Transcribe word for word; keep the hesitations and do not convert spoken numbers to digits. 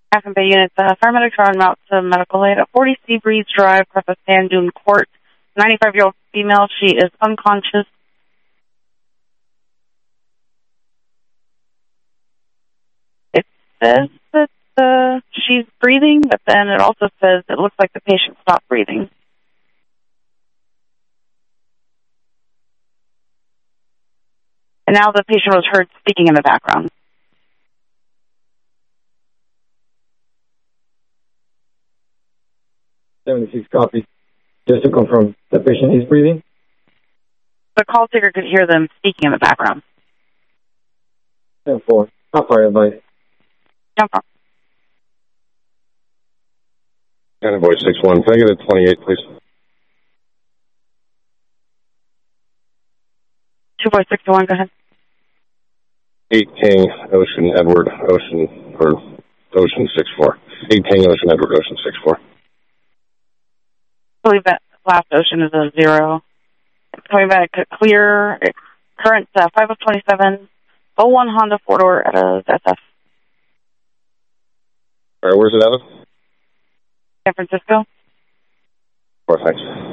Half Bay units, uh, paramedics are on route to medical aid at forty Sea Breeze Drive, Preface Sand Dune Court. ninety-five-year-old female, she is unconscious. It says that uh, she's breathing, but then it also says it looks like the patient stopped breathing. And now the patient was heard speaking in the background. seventy-six copy. Just to confirm, the patient is breathing? The call taker could hear them speaking in the background. ten four. How far advice? Jump on. Convoy six one. Can I get a twenty-eight, please? two four six one, go ahead. eight King, Ocean, Edward, Ocean, or Ocean six four. eight King, Ocean, Edward, Ocean six four. I believe that last Ocean is a zero. It's coming back clear. Current uh, five of twenty-seven. oh one Honda four-door at a S F. All right, where's it out of? San Francisco. Four, thanks.